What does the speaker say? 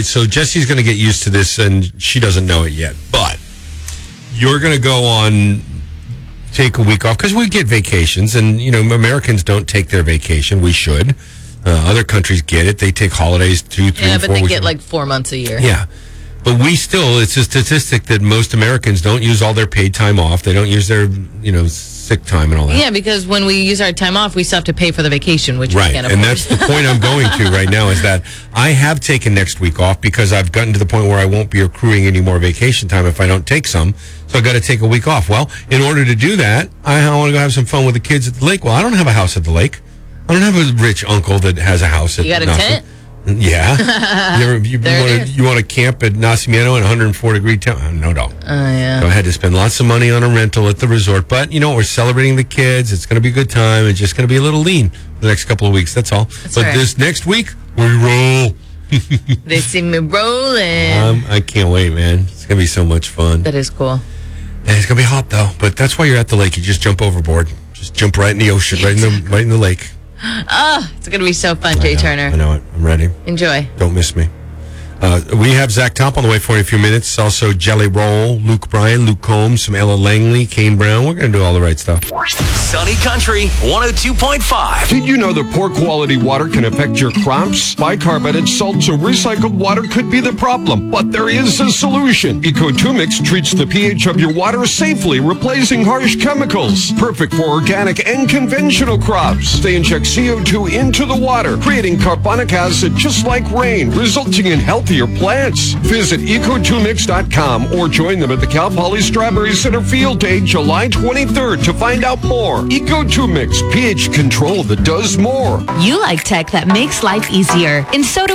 right, so Jesse's going to get used to this, and she doesn't know it yet. But you're going to go on, take a week off, because we get vacations, and, Americans don't take their vacation. We should. Other countries get it. They take holidays 2, 3, 4 Yeah, but they weeks. get like 4 months a year. Yeah. But it's a statistic that most Americans don't use all their paid time off. They don't use their, sick time and all that. Yeah, because when we use our time off, we still have to pay for the vacation, which right. we can't afford. And that's the point I'm going to right now is that I have taken next week off because I've gotten to the point where I won't be accruing any more vacation time if I don't take some. So I got to take a week off. Well, in order to do that, I want to go have some fun with the kids at the lake. Well, I don't have a house at the lake. I don't have a rich uncle that has a house at You got a nothing. tent? Yeah. You want to camp at Nacimiento in 104-degree town? No, don't. Yeah. So I had to spend lots of money on a rental at the resort. But, we're celebrating the kids. It's going to be a good time. It's just going to be a little lean the next couple of weeks. That's all. But right. This next week, we roll. They see me rolling. I can't wait, man. It's going to be so much fun. That is cool. And it's going to be hot, though. But that's why you're at the lake. You just jump overboard. Just jump right in the ocean, right in the lake. Oh, it's going to be so fun, Jay Turner. I know it. I'm ready. Enjoy. Don't miss me. We have Zach Top on the way for you in a few minutes. Also, Jelly Roll, Luke Bryan, Luke Combs, some Ella Langley, Kane Brown. We're going to do all the right stuff. Sunny Country 102.5. Did you know that poor quality water can affect your crops? Bicarbonate salts or recycled water could be the problem, but there is a solution. Eco2Mix treats the pH of your water safely, replacing harsh chemicals. Perfect for organic and conventional crops. They inject CO2 into the water, creating carbonic acid just like rain, resulting in healthier plants. Visit eco2mix.com or join them at the Cal Poly Strawberry Center Field Day, July 23rd to find out more. Eco2Mix, pH control that does more. You like tech that makes life easier, and so do